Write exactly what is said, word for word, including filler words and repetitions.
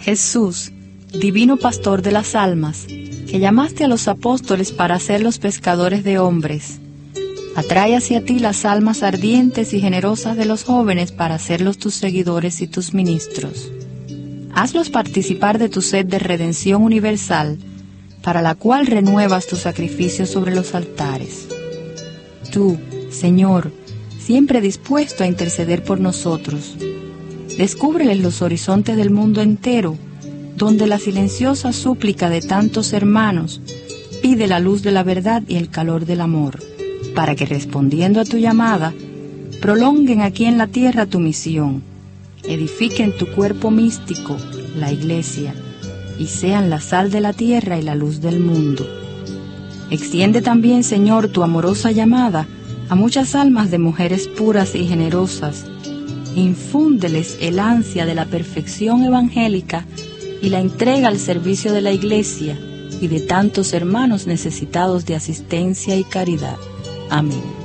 Jesús, divino pastor de las almas, que llamaste a los apóstoles para hacerlos pescadores de hombres, atrae hacia ti las almas ardientes y generosas de los jóvenes para hacerlos tus seguidores y tus ministros. Hazlos participar de tu sed de redención universal, para la cual renuevas tus sacrificios sobre los altares. Tú, Señor, siempre dispuesto a interceder por nosotros, descúbreles los horizontes del mundo entero, donde la silenciosa súplica de tantos hermanos pide la luz de la verdad y el calor del amor, para que respondiendo a tu llamada, prolonguen aquí en la tierra tu misión, edifiquen tu cuerpo místico, la Iglesia, y sean la sal de la tierra y la luz del mundo. Extiende también, Señor, tu amorosa llamada a muchas almas de mujeres puras y generosas. Infúndeles el ansia de la perfección evangélica y la entrega al servicio de la Iglesia y de tantos hermanos necesitados de asistencia y caridad. Amén.